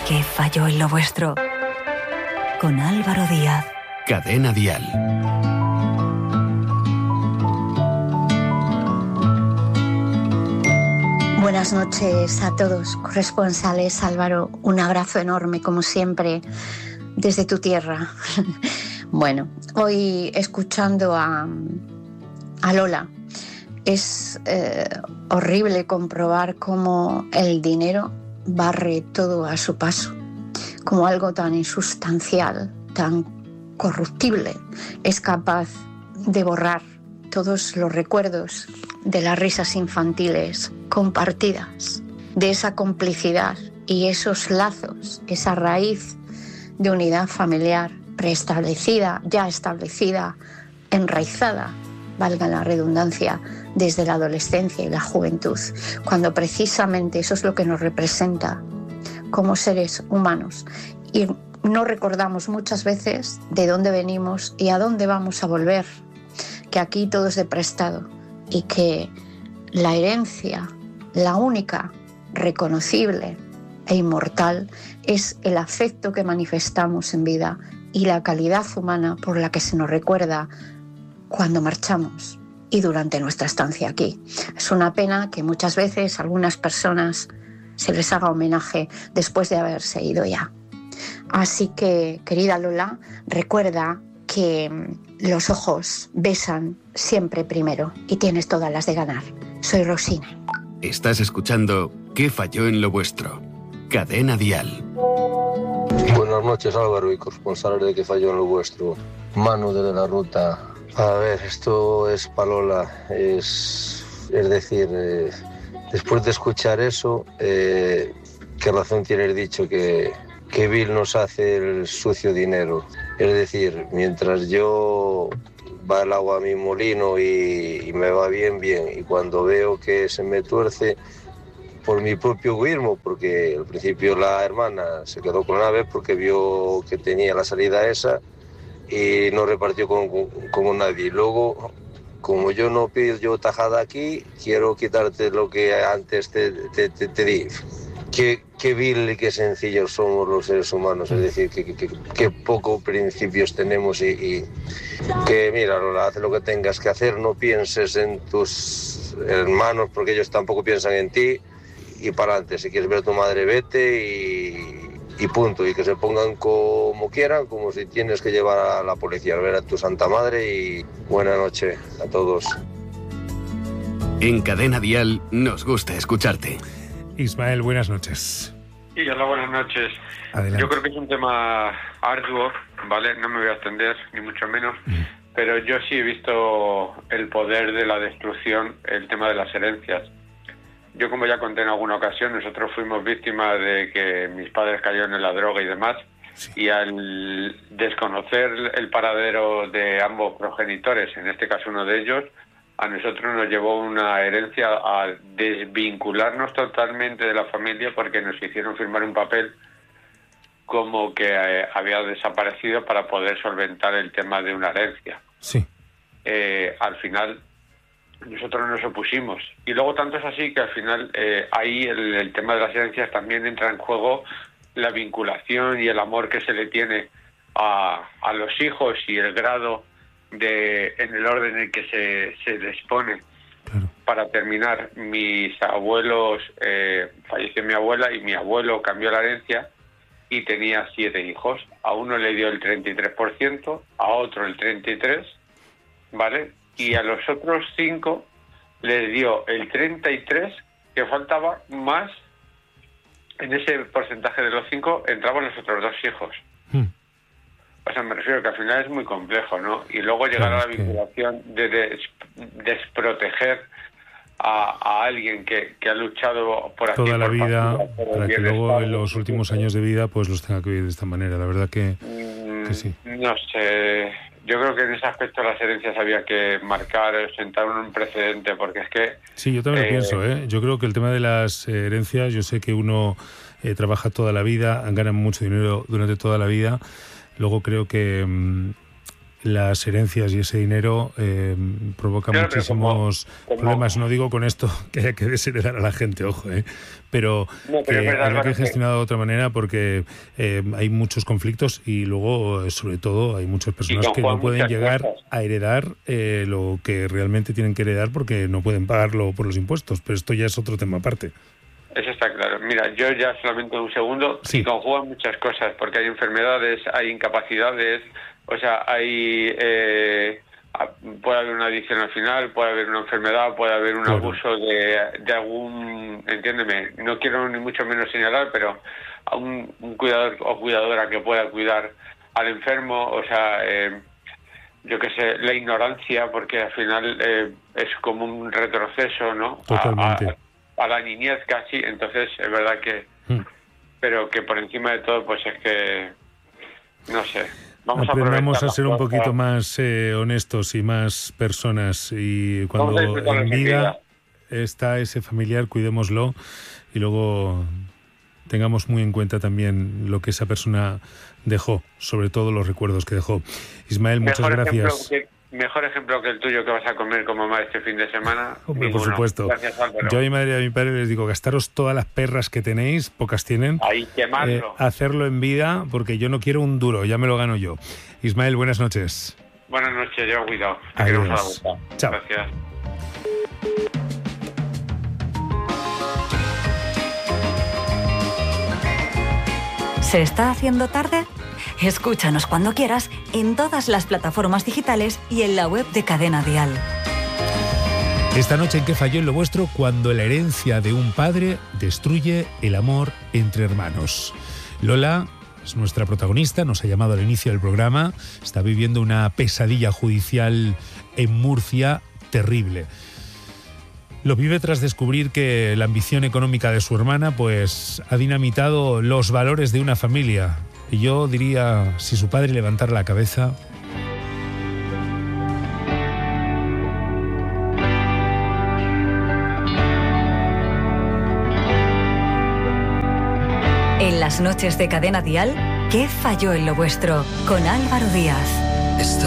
¿Qué falló en lo vuestro? Con Álvaro Díaz. Cadena Dial. Buenas noches a todos, corresponsales. Álvaro, un abrazo enorme, como siempre, desde tu tierra. Bueno, hoy escuchando a Lola, es horrible comprobar cómo el dinero barre todo a su paso, como algo tan insustancial, tan corruptible, es capaz de borrar todos los recuerdos de las risas infantiles compartidas, de esa complicidad y esos lazos, esa raíz de unidad familiar preestablecida, ya establecida, enraizada, valga la redundancia, desde la adolescencia y la juventud, cuando precisamente eso es lo que nos representa como seres humanos. Y no recordamos muchas veces de dónde venimos y a dónde vamos a volver, que aquí todo es de prestado y que la herencia, la única, reconocible e inmortal, es el afecto que manifestamos en vida y la calidad humana por la que se nos recuerda cuando marchamos y durante nuestra estancia aquí. Es una pena que muchas veces a algunas personas se les haga homenaje después de haberse ido ya. Así que, querida Lola, recuerda que los ojos besan siempre primero y tienes todas las de ganar. Soy Rosina. Estás escuchando ¿Qué falló en lo vuestro? Cadena Dial. Buenas noches, Álvaro, y corresponsales de ¿Qué falló en lo vuestro? Manu de la Ruta. A ver, esto es Palola. Es decir, después de escuchar eso, ¿qué razón tiene el dicho que Bill nos hace el sucio dinero? Es decir, mientras yo va el agua a mi molino y me va bien, y cuando veo que se me tuerce por mi propio egoísmo, porque al principio la hermana se quedó con la vez porque vio que tenía la salida esa y no repartió con nadie. Luego, como yo no pido yo tajada aquí, quiero quitarte lo que antes te di. Qué vil y qué sencillos somos los seres humanos, es decir, que poco principios tenemos y que mira, Lola, haz lo que tengas que hacer, no pienses en tus hermanos porque ellos tampoco piensan en ti y para adelante. Si quieres ver a tu madre, vete y punto, y que se pongan como quieran, como si tienes que llevar a la policía a ver a tu santa madre. Y buena noche a todos. En Cadena Dial nos gusta escucharte. Ismael, buenas noches. Sí, hola, buenas noches. Adelante. Yo creo que es un tema arduo, ¿vale? No me voy a extender, ni mucho menos, pero yo sí he visto el poder de la destrucción, el tema de las herencias. Yo, como ya conté en alguna ocasión, nosotros fuimos víctimas de que mis padres cayeron en la droga y demás, sí. Y al desconocer el paradero de ambos progenitores, en este caso uno de ellos, a nosotros nos llevó una herencia a desvincularnos totalmente de la familia porque nos hicieron firmar un papel como que había desaparecido para poder solventar el tema de una herencia. Sí. Al final nosotros nos opusimos y luego tanto es así que al final ahí el tema de las herencias también entra en juego la vinculación y el amor que se le tiene a los hijos y el grado en el orden en el que se les pone. Claro. Para terminar, mis abuelos, falleció mi abuela y mi abuelo cambió la herencia y tenía 7 hijos. A uno le dio el 33%, a otro el 33%, ¿vale? Y a los otros 5 les dio el 33%, que faltaba más. En ese porcentaje de los 5 entraban los otros 2 hijos. O sea, me refiero que al final es muy complejo, ¿no? Y luego llegar a la vinculación de desproteger a alguien que ha luchado por aquí toda la por vida familia, para que luego en los últimos años de vida pues los tenga que vivir de esta manera. La verdad que sí. No sé, yo creo que en ese aspecto las herencias había que marcar, sentar un precedente, porque es que... Sí, yo también lo pienso, ¿eh? Yo creo que el tema de las herencias, yo sé que uno trabaja toda la vida, gana mucho dinero durante toda la vida. Luego creo que las herencias y ese dinero provoca muchísimos problemas. No digo con esto que haya que desheredar a la gente, ojo, pero que haya que gestionar de otra manera, porque hay muchos conflictos y luego, sobre todo, hay muchas personas que no pueden llegar a heredar lo que realmente tienen que heredar porque no pueden pagarlo por los impuestos, pero esto ya es otro tema aparte. Eso está claro. Mira, yo ya solamente un segundo, sí. Y conjugan muchas cosas, porque hay enfermedades, hay incapacidades, o sea, puede haber una adicción al final, puede haber una enfermedad, puede haber un abuso de algún, entiéndeme, no quiero ni mucho menos señalar, pero a un cuidador o cuidadora que pueda cuidar al enfermo, o sea, yo qué sé, la ignorancia, porque al final es como un retroceso, ¿no? Totalmente. A la niñez casi, entonces es verdad que pero que por encima de todo pues es que no sé, aprendamos a ser un poquito más honestos y más personas, y cuando en vida está ese familiar, cuidémoslo y luego tengamos muy en cuenta también lo que esa persona dejó, sobre todo los recuerdos que dejó. Ismael, muchas gracias. Mejor ejemplo que el tuyo que vas a comer como mamá este fin de semana. Hombre, por supuesto. Gracias, Álvaro. Yo a mi madre y a mi padre les digo, gastaros todas las perras que tenéis, pocas tienen. Ahí, quemarlo. Hacerlo en vida, porque yo no quiero un duro, ya me lo gano yo. Ismael, buenas noches. Buenas noches, lleva cuidado. Adiós. Chao. Gracias. ¿Se está haciendo tarde? Escúchanos cuando quieras en todas las plataformas digitales y en la web de Cadena Dial. Esta noche, ¿en qué falló en lo vuestro? Cuando la herencia de un padre destruye el amor entre hermanos. Lola es nuestra protagonista, nos ha llamado al inicio del programa, está viviendo una pesadilla judicial en Murcia terrible. Lo vive tras descubrir que la ambición económica de su hermana pues ha dinamitado los valores de una familia. Y yo diría, si su padre levantara la cabeza... En las noches de Cadena Dial, ¿qué falló en lo vuestro? Con Álvaro Díaz.